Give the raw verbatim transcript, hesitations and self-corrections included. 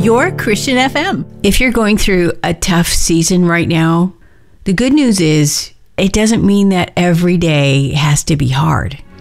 your Christian F M. If you're going through a tough season right now, the good news is it doesn't mean that every day has to be hard.